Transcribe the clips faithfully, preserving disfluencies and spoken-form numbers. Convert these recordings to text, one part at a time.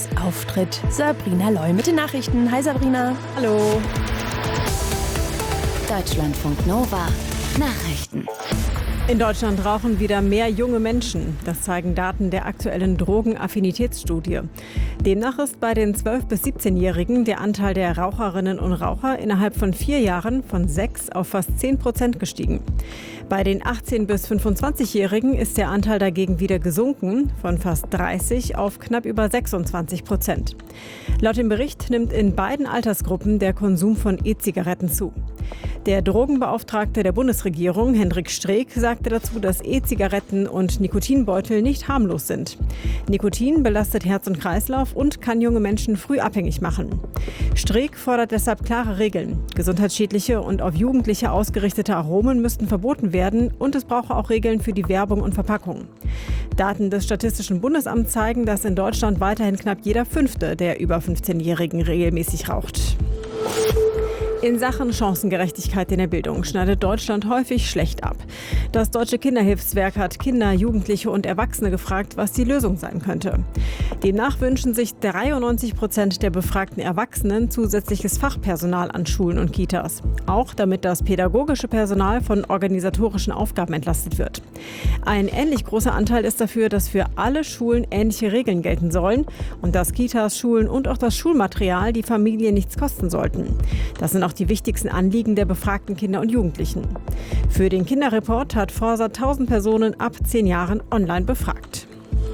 Auftritt Sabrina Loy mit den Nachrichten. Hi Sabrina. Hallo. Deutschlandfunk Nova Nachrichten. In Deutschland rauchen wieder mehr junge Menschen. Das zeigen Daten der aktuellen Drogenaffinitätsstudie. Demnach ist bei den zwölf- bis siebzehnjährigen der Anteil der Raucherinnen und Raucher innerhalb von vier Jahren von sechs auf fast zehn Prozent gestiegen. Bei den achtzehn- bis fünfundzwanzigjährigen ist der Anteil dagegen wieder gesunken, von fast dreißig auf knapp über sechsundzwanzig Prozent. Laut dem Bericht nimmt in beiden Altersgruppen der Konsum von E-Zigaretten zu. Der Drogenbeauftragte der Bundesregierung, Hendrik Streeck, sagte dazu, dass E-Zigaretten und Nikotinbeutel nicht harmlos sind. Nikotin belastet Herz und Kreislauf und kann junge Menschen früh abhängig machen. Streeck fordert deshalb klare Regeln. Gesundheitsschädliche und auf Jugendliche ausgerichtete Aromen müssten verboten werden und es brauche auch Regeln für die Werbung und Verpackung. Daten des Statistischen Bundesamts zeigen, dass in Deutschland weiterhin knapp jeder Fünfte der über fünfzehnjährigen regelmäßig raucht. In Sachen Chancengerechtigkeit in der Bildung schneidet Deutschland häufig schlecht ab. Das Deutsche Kinderhilfswerk hat Kinder, Jugendliche und Erwachsene gefragt, was die Lösung sein könnte. Demnach wünschen sich dreiundneunzig Prozent der befragten Erwachsenen zusätzliches Fachpersonal an Schulen und Kitas. Auch damit das pädagogische Personal von organisatorischen Aufgaben entlastet wird. Ein ähnlich großer Anteil ist dafür, dass für alle Schulen ähnliche Regeln gelten sollen und dass Kitas, Schulen und auch das Schulmaterial die Familie nichts kosten sollten. Das sind auch die wichtigsten Anliegen der befragten Kinder und Jugendlichen. Für den Kinderreport hat Forsa tausend Personen ab zehn Jahren online befragt.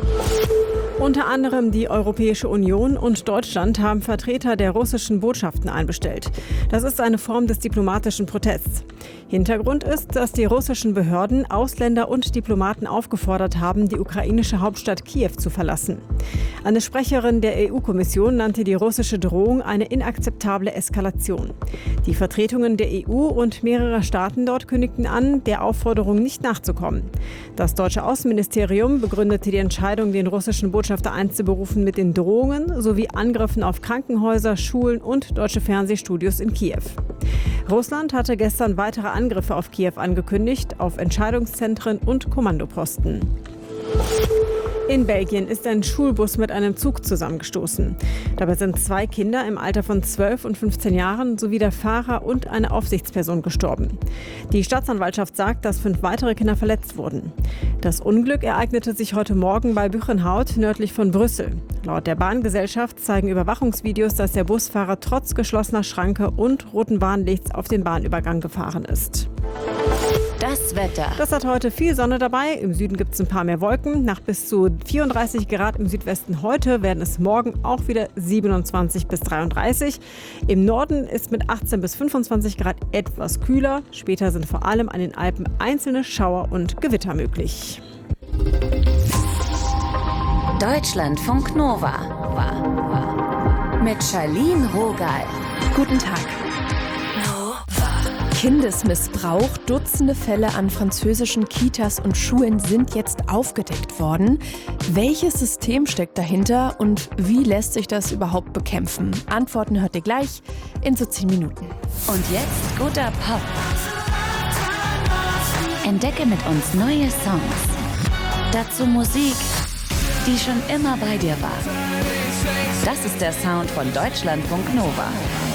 Unter anderem die Europäische Union und Deutschland haben Vertreter der russischen Botschaften einbestellt. Das ist eine Form des diplomatischen Protests. Hintergrund ist, dass die russischen Behörden Ausländer und Diplomaten aufgefordert haben, die ukrainische Hauptstadt Kiew zu verlassen. Eine Sprecherin der E U-Kommission nannte die russische Drohung eine inakzeptable Eskalation. Die Vertretungen der E U und mehrerer Staaten dort kündigten an, der Aufforderung nicht nachzukommen. Das deutsche Außenministerium begründete die Entscheidung, den russischen Botschafter einzuberufen, mit den Drohungen sowie Angriffen auf Krankenhäuser, Schulen und deutsche Fernsehstudios in Kiew. Russland hatte gestern weitere Angriffe auf Kiew angekündigt, auf Entscheidungszentren und Kommandoposten. In Belgien ist ein Schulbus mit einem Zug zusammengestoßen. Dabei sind zwei Kinder im Alter von zwölf und fünfzehn Jahren sowie der Fahrer und eine Aufsichtsperson gestorben. Die Staatsanwaltschaft sagt, dass fünf weitere Kinder verletzt wurden. Das Unglück ereignete sich heute Morgen bei Buchenhout nördlich von Brüssel. Laut der Bahngesellschaft zeigen Überwachungsvideos, dass der Busfahrer trotz geschlossener Schranke und roten Warnlichts auf den Bahnübergang gefahren ist. Das Wetter. Das hat heute viel Sonne dabei. Im Süden gibt es ein paar mehr Wolken. Nach bis zu vierunddreißig Grad im Südwesten heute werden es morgen auch wieder siebenundzwanzig bis dreiunddreißig. Im Norden ist mit achtzehn bis fünfundzwanzig Grad etwas kühler. Später sind vor allem an den Alpen einzelne Schauer und Gewitter möglich. Deutschlandfunk Nova. Mit Charlene Rogal. Guten Tag. Kindesmissbrauch. Dutzende Fälle an französischen Kitas und Schulen sind jetzt aufgedeckt worden. Welches System steckt dahinter und wie lässt sich das überhaupt bekämpfen? Antworten hört ihr gleich in so zehn Minuten. Und jetzt guter Pop. Entdecke mit uns neue Songs. Dazu Musik, die schon immer bei dir war. Das ist der Sound von Deutschlandfunk Nova.